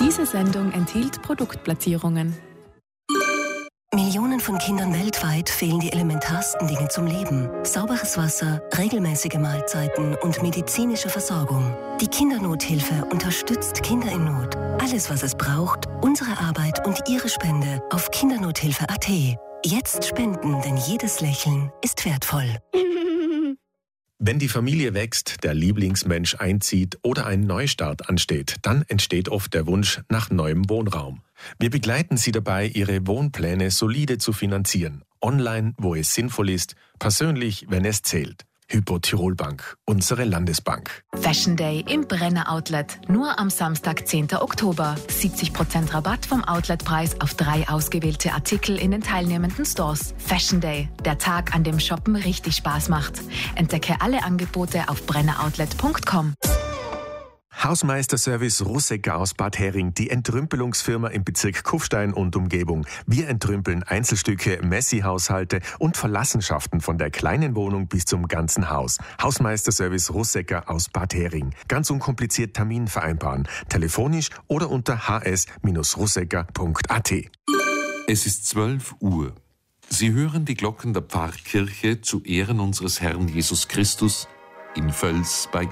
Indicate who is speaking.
Speaker 1: Diese Sendung enthielt Produktplatzierungen.
Speaker 2: Millionen von Kindern weltweit fehlen die elementarsten Dinge zum Leben. Sauberes Wasser, regelmäßige Mahlzeiten und medizinische Versorgung. Die Kindernothilfe unterstützt Kinder in Not. Alles, was es braucht, unsere Arbeit und Ihre Spende auf kindernothilfe.at. Jetzt spenden, denn jedes Lächeln ist wertvoll.
Speaker 3: Wenn die Familie wächst, der Lieblingsmensch einzieht oder ein Neustart ansteht, dann entsteht oft der Wunsch nach neuem Wohnraum. Wir begleiten Sie dabei, Ihre Wohnpläne solide zu finanzieren. Online, wo es sinnvoll ist, persönlich, wenn es zählt. Hypo Tirol Bank, unsere Landesbank.
Speaker 1: Fashion Day im Brenner Outlet. Nur am Samstag, 10. Oktober. 70% Rabatt vom Outletpreis auf 3 ausgewählte Artikel in den teilnehmenden Stores. Fashion Day, der Tag, an dem Shoppen richtig Spaß macht. Entdecke alle Angebote auf brenneroutlet.com.
Speaker 3: Hausmeisterservice Russecker aus Bad Hering, die Entrümpelungsfirma im Bezirk Kufstein und Umgebung. Wir entrümpeln Einzelstücke, Messi-Haushalte und Verlassenschaften von der kleinen Wohnung bis zum ganzen Haus. Hausmeisterservice Russecker aus Bad Hering. Ganz unkompliziert Termin vereinbaren. Telefonisch oder unter hs-russecker.at.
Speaker 4: Es ist 12 Uhr. Sie hören die Glocken der Pfarrkirche zu Ehren unseres Herrn Jesus Christus in Völs bei